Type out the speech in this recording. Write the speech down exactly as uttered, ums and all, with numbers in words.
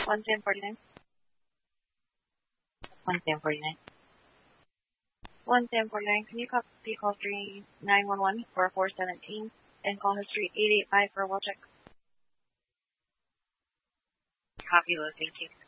one ten forty-nine. one ten forty-nine. one ten forty-nine, can you copy call three nine one one four four seven eight and call history eight eight five for a well check? Copy those, thank you.